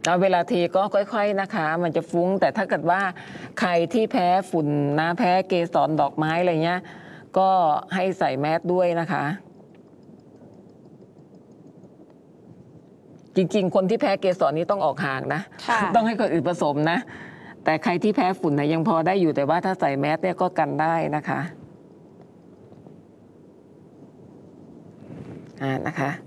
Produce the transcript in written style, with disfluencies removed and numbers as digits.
เอาเวลาเทก็ค่อยๆนะคะ มันจะฟุ้งแต่ถ้าเกิดว่าใครที่แพ้ฝุ่นนะแพ้เกสรดอกไม้อะไรเงี้ยก็ให้ใส่แมสด้วยนะคะ จริงๆคนที่แพ้เกสรนี้ต้องออกห่างนะต้องให้คนอื่นผสมนะแต่ใครที่แพ้ฝุ่นนะยังพอได้อยู่แต่ว่าถ้าใส่แมสเนี่ยก็กันได้นะคะนะคะ